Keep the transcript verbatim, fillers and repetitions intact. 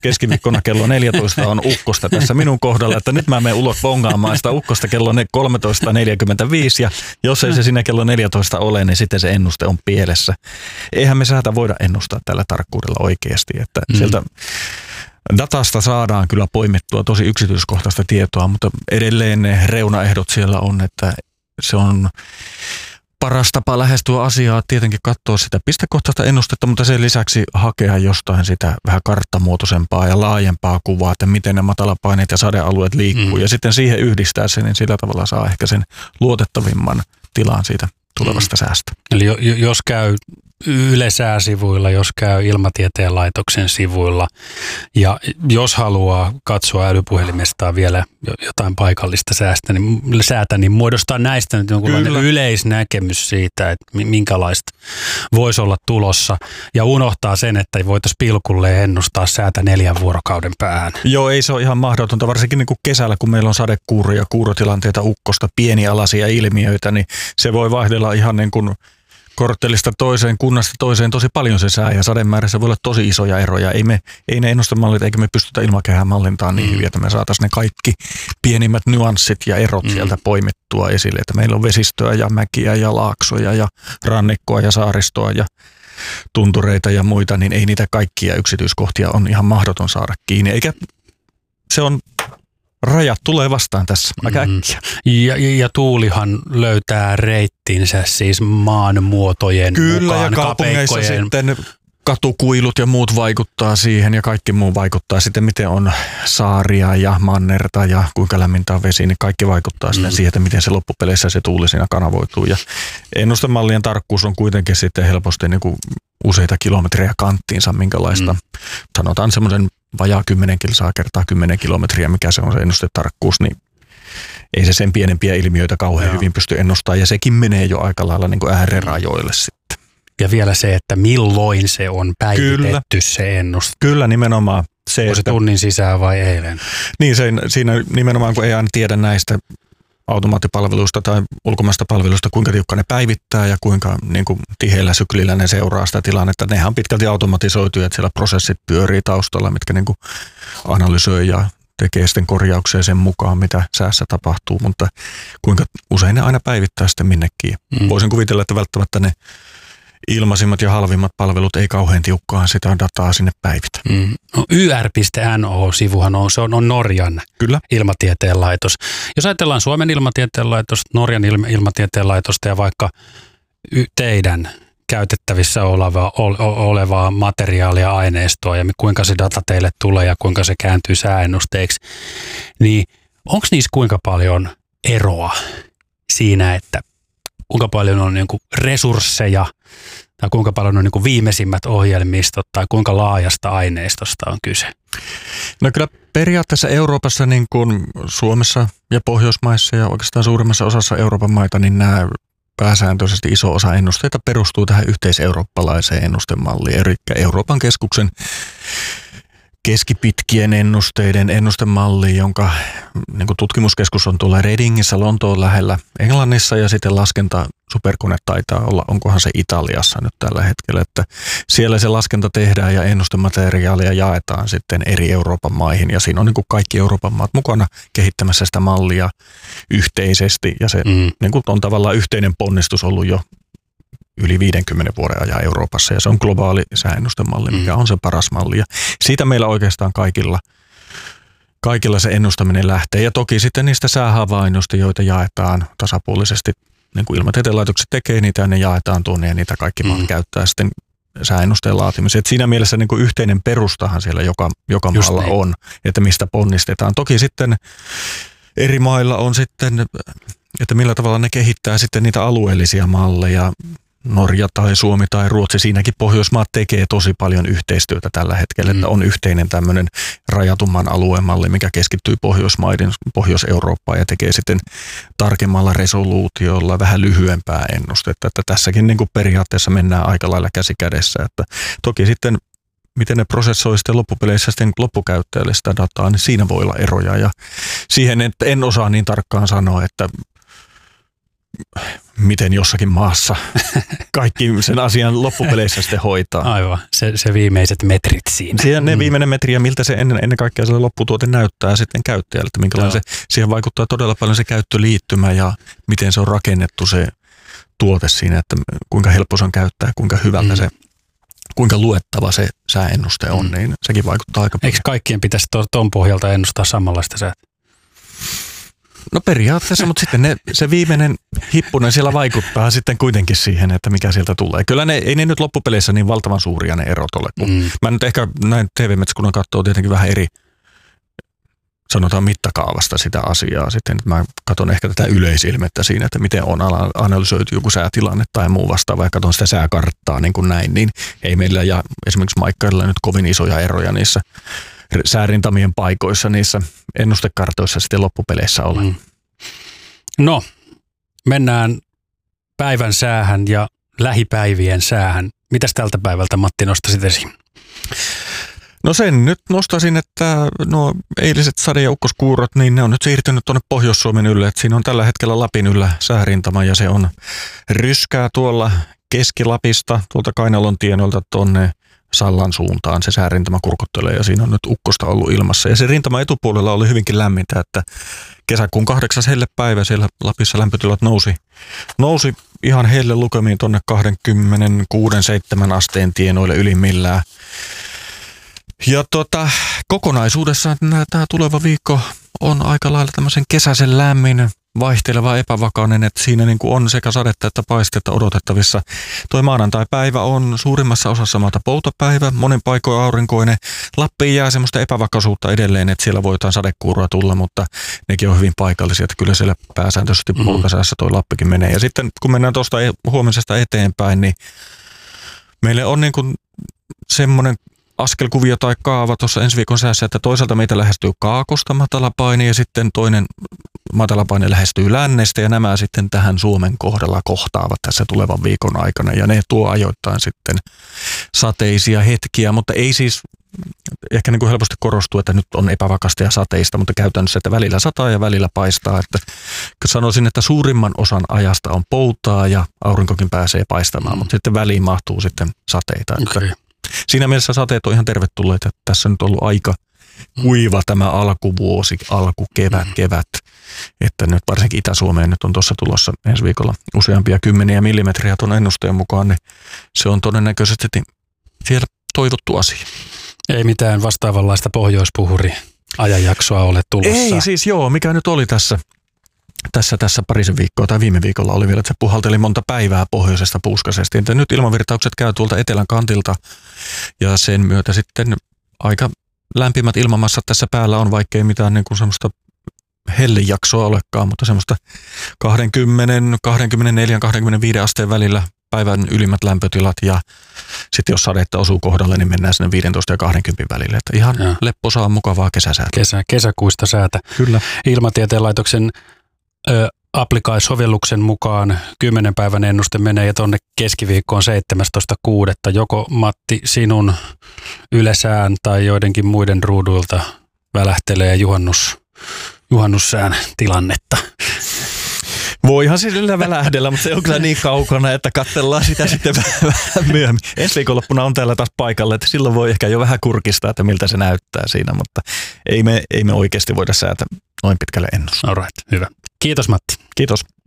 keskiviikkona kello neljätoista on ukkosta tässä minun kohdalla, että nyt mä menen ulos bongaamaan sitä ukkosta kello kolmetoista neljäkymmentäviisi ja jos ei se siinä kello neljätoista ole, niin sitten se ennuste on pielessä. Eihän me säätä voida ennustaa tällä tarkkuudella oikeasti, että mm. sieltä datasta saadaan kyllä poimittua tosi yksityiskohtaista tietoa, mutta edelleen ne reunaehdot siellä on, että se on paras tapa lähestyä asiaa, tietenkin katsoa sitä pistekohtaista ennustetta, mutta sen lisäksi hakea jostain sitä vähän karttamuotoisempaa ja laajempaa kuvaa, että miten ne matalapaineet ja sadealueet liikkuu. Mm. Ja sitten siihen yhdistää sen, niin sillä tavalla saa ehkä sen luotettavimman tilan siitä tulevasta mm. säästä. Eli jos käy Yle Sääsivuilla, jos käy Ilmatieteen laitoksen sivuilla ja jos haluaa katsoa älypuhelimestaan vielä jotain paikallista säästä, niin, säätä, niin muodostaa näistä nyt jonkunlainen yleisnäkemys siitä, että minkälaista voisi olla tulossa ja unohtaa sen, että voitaisiin pilkulleen ennustaa säätä neljän vuorokauden päähän. Joo, ei se ole ihan mahdotonta, varsinkin niin kuin kesällä, kun meillä on sadekuuria, kuurotilanteita, ukkosta, pienialaisia ilmiöitä, niin se voi vaihdella ihan niin kuin korttelista toiseen, kunnasta toiseen tosi paljon se sää ja sademäärässä voi olla tosi isoja eroja. Ei, me, ei ne ennustemallit eikä me pystytä ilmakehää mallintaan niin mm. hyvin, että me saataisiin ne kaikki pienimmät nyanssit ja erot mm. sieltä poimittua esille. Että meillä on vesistöä ja mäkiä ja laaksoja ja rannikkoa ja saaristoa ja tuntureita ja muita, niin ei niitä kaikkia yksityiskohtia on ihan mahdoton saada kiinni. Eikä se on... Rajat tulee vastaan tässä aika äkkiä. Ja, ja, ja tuulihan löytää reittinsä siis maanmuotojen Kyllä, mukaan. Ja kaupungeissa kapeikkojen. Sitten katukuilut ja muut vaikuttaa siihen ja kaikki muu vaikuttaa sitten, miten on saaria ja mannerta ja kuinka lämmintä on vesi, niin kaikki vaikuttaa mm. sitten siihen, että miten se loppupeleissä se tuuli siinä kanavoituu. Ja ennustemallien tarkkuus on kuitenkin sitten helposti niin kuin useita kilometrejä kanttiinsa, minkälaista, mm. sanotaan semmoisen vajaa kymmenen kilsaa kertaa kymmenen kilometriä, mikä se on se ennustetarkkuus, niin ei se sen pienempiä ilmiöitä kauhean Joo. hyvin pysty ennustamaan, ja sekin menee jo aika lailla niin kuin äärirajoille sitten. Ja vielä se, että milloin se on päivitetty Kyllä. se ennuste. Kyllä, nimenomaan. Se, on se että, tunnin sisään vai eilen? Niin, se, siinä nimenomaan, kun ei aina tiedä näistä automaattipalveluista tai ulkomaista palveluista, kuinka tiukka ne päivittää ja kuinka niin kuin tiheällä syklillä ne seuraa sitä tilannetta. Nehän on pitkälti automatisoituja, että siellä prosessit pyörii taustalla, mitkä niin kuin analysoi ja tekee sitten korjauksia sen mukaan, mitä säässä tapahtuu, mutta kuinka usein ne aina päivittää sitten minnekin. Mm. Voisin kuvitella, että välttämättä ne ilmaisimmat ja halvimmat palvelut ei kauhean tiukkaan sitä dataa sinne päivitä. Mm. No, Y R piste N O-sivuhan on, se on, on Norjan Kyllä. ilmatieteen laitos. Jos ajatellaan Suomen ilmatieteen laitosta, Norjan ilma, ilmatieteen laitosta ja vaikka y, teidän käytettävissä olevaa, olevaa materiaalia ja aineistoa ja kuinka se data teille tulee ja kuinka se kääntyy sääennusteiksi, niin onko niissä kuinka paljon eroa siinä, että kuinka paljon on niin kuin resursseja tai kuinka paljon on niin kuin viimeisimmät ohjelmistot tai kuinka laajasta aineistosta on kyse? No kyllä periaatteessa Euroopassa, niin kuin Suomessa ja Pohjoismaissa ja oikeastaan suurimmassa osassa Euroopan maita, niin nämä pääsääntöisesti iso osa ennusteita perustuu tähän yhteiseurooppalaiseen ennustemalliin, eli Euroopan keskuksen keskipitkien ennusteiden ennustemalli, jonka niin kuin tutkimuskeskus on tuolla Readingissä Lontoon lähellä Englannissa ja sitten laskenta superkone taitaa olla, onkohan se Italiassa nyt tällä hetkellä, että siellä se laskenta tehdään ja ennustemateriaalia jaetaan sitten eri Euroopan maihin ja siinä on niin kuin kaikki Euroopan maat mukana kehittämässä sitä mallia yhteisesti ja se mm. niin kuin on tavallaan yhteinen ponnistus ollut jo yli viidenkymmenen vuoden ajan Euroopassa ja se on globaali sääennustemalli, mikä on se paras malli ja siitä meillä oikeastaan kaikilla, kaikilla se ennustaminen lähtee ja toki sitten niistä säähavainnoista, joita jaetaan tasapuolisesti, niin kuin ilmatieteen laitokset tekee niitä ja ne jaetaan tuonne ja niitä kaikki maat mm. käyttää sitten sääennusteen laatimiseen. Et siinä mielessä niin kuin yhteinen perustahan siellä joka, joka maalla niin on, että mistä ponnistetaan. Toki sitten eri mailla on sitten, että millä tavalla ne kehittää sitten niitä alueellisia malleja. Norja tai Suomi tai Ruotsi, siinäkin Pohjoismaat tekee tosi paljon yhteistyötä tällä hetkellä, mm. että on yhteinen tämmöinen rajatumman alueen malli, mikä keskittyy Pohjoismaiden, Pohjois-Eurooppaan ja tekee sitten tarkemmalla resoluutiolla vähän lyhyempää ennustetta, että tässäkin niin kuin periaatteessa mennään aika lailla käsi kädessä, että toki sitten miten ne prosessoi sitten loppupeleissä sitten loppukäyttäjälle sitä dataa, niin siinä voi olla eroja ja siihen en osaa niin tarkkaan sanoa, että miten jossakin maassa kaikki sen asian loppupeleissä sitten hoitaa. Aivan, se, se viimeiset metrit siinä. Siinä ne viimeinen metri ja miltä se ennen, ennen kaikkea se lopputuote näyttää sitten käyttäjälle, että minkälainen se, siihen vaikuttaa todella paljon se käyttöliittymä ja miten se on rakennettu se tuote siinä, että kuinka helppo se on käyttää, kuinka hyvältä mm. se, kuinka luettava se sääennuste on, mm. niin sekin vaikuttaa aika paljon. Eikö kaikkien pitäisi tuon pohjalta ennustaa samanlaista säätä? No periaatteessa, mutta sitten ne, se viimeinen hippunen siellä vaikuttaa sitten kuitenkin siihen, että mikä sieltä tulee. Kyllä ne, ei ne nyt loppupeleissä niin valtavan suuria ne erot ole. Kun mm. Mä nyt ehkä näin T V-metsäkunnan katsoo tietenkin vähän eri, sanotaan mittakaavasta sitä asiaa. Sitten mä katson ehkä tätä yleisilmettä siinä, että miten on analysoitu joku säätilanne tai muu vastaava ja katson sitä sääkarttaa niin kuin näin, niin ei meillä ja esimerkiksi Maikkarilla nyt kovin isoja eroja niissä säärintamien paikoissa, niissä ennustekartoissa sitten loppupeleissä ole. Mm. No, mennään päivän säähän ja lähipäivien säähän. Mitäs tältä päivältä, Matti, nostasit esiin? No sen nyt nostaisin, että nuo eiliset sade- ja ukkoskuurot, niin ne on nyt siirtynyt tuonne Pohjois-Suomen ylle. Että siinä on tällä hetkellä Lapin yllä säärintama ja se on ryskää tuolla Keski-Lapista, tuolta Kainalon tienoilta tuonne Sallan suuntaan se säärintama kurkottelee ja siinä on nyt ukkosta ollut ilmassa. Ja se rintama etupuolella oli hyvinkin lämmintä, että kesäkuun kahdeksas hellepäivä siellä Lapissa lämpötilat nousi, nousi ihan helle lukemiin tuonne kaksikymmentäkuusi seitsemän asteen tienoille ylimmillään. Ja tota, kokonaisuudessaan tämä tuleva viikko on aika lailla tämmöisen kesäisen lämmin, vaihteleva, epävakainen, että siinä niin kuin on sekä sadetta että paistetta odotettavissa. Tuo maanantai-päivä on suurimmassa osassa maata poutapäivä, monen paikoin aurinkoinen. Lappiin jää semmoista epävakaisuutta edelleen, että siellä voi jotain sadekuurua tulla, mutta nekin on hyvin paikallisia, että kyllä siellä pääsääntöisesti pulkasäässä toi Lappikin menee. Ja sitten kun mennään tuosta huomisesta eteenpäin, niin meille on niin kuin semmoinen askelkuvio tai kaava tuossa ensi viikon säässä, että toisaalta meitä lähestyy kaakosta matalapaine ja sitten toinen matalapaine lähestyy lännestä ja nämä sitten tähän Suomen kohdalla kohtaavat tässä tulevan viikon aikana ja ne tuo ajoittain sitten sateisia hetkiä, mutta ei siis ehkä niin kuin helposti korostuu, että nyt on epävakasta ja sateista, mutta käytännössä, että välillä sataa ja välillä paistaa, että sanoisin, että suurimman osan ajasta on poutaa ja aurinkokin pääsee paistamaan, mutta sitten väliin mahtuu sitten sateita. Okay. Siinä mielessä sateet on ihan tervetulleet, että tässä on nyt ollut aika kuiva tämä alkuvuosi, alkukevät, kevät, että nyt varsinkin Itä-Suomeen nyt on tuossa tulossa ensi viikolla useampia kymmeniä millimetriä tuon ennusteen mukaan, niin se on todennäköisesti siellä toivottu asia. Ei mitään vastaavanlaista pohjoispuhuri ajanjaksoa ole tulossa. Ei siis joo, mikä nyt oli tässä. Tässä, tässä parisen viikkoa tai viime viikolla oli vielä, että se puhalteli monta päivää pohjoisesta puuskaisesti. Että nyt ilmavirtaukset käy tuolta etelän kantilta ja sen myötä sitten aika lämpimät ilmamassat tässä päällä on, vaikkei mitään niin kuin semmoista hellejaksoa olekaan, mutta semmoista kaksikymmentä, kaksikymmentäneljä, kaksikymmentäviisi asteen välillä päivän ylimmät lämpötilat ja sitten jos sadetta osuu kohdalle, niin mennään sinne viisitoista ja kaksikymmentä välille. Että ihan ja. lepposaa mukavaa kesäsäätä. Kesä, kesäkuista säätä. Kyllä. Ilmatieteen laitoksen ö, Applicai-sovelluksen mukaan kymmenen päivän ennuste menee ja tuonne keskiviikkoon seitsemästoista kuudetta Joko Matti sinun ylesään tai joidenkin muiden ruuduilta välähtelee juhannus, juhannussään tilannetta? Voihan sillä välähdellä, mutta se on kyllä niin kaukana, että katsellaan sitä sitten vähän myöhemmin. Ensi viikonloppuna on täällä taas paikalla, että silloin voi ehkä jo vähän kurkistaa, että miltä se näyttää siinä, mutta ei me, ei me oikeasti voida säätä noin pitkälle ennustaa. All right, hyvä. Kiitos Matti. Kiitos.